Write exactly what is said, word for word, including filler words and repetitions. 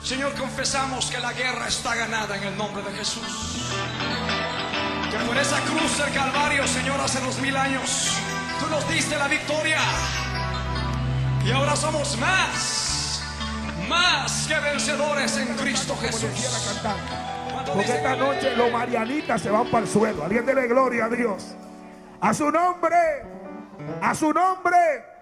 Señor, confesamos que la guerra está ganada en el nombre de Jesús. Que por esa cruz del Calvario, Señor, hace dos mil años, tú nos diste la victoria. Y ahora somos más, más que vencedores en Cristo Jesús. Porque esta noche los marianitas se van para el suelo. Alguien dele gloria a Dios. A su nombre, a su nombre.